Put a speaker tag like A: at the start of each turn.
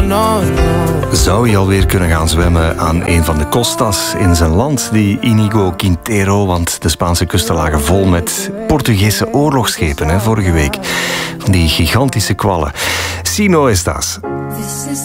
A: no.
B: Zou hij alweer kunnen gaan zwemmen aan een van de costas in zijn land, die Inigo Quintero? Want de Spaanse kusten lagen vol met Portugese oorlogsschepen vorige week. Van die gigantische kwallen. Si no estás.